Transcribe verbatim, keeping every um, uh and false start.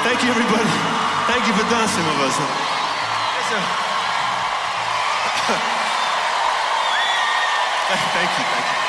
Thank you, everybody. Thank you for dancing with us. Yes, sir. Thank you, thank you.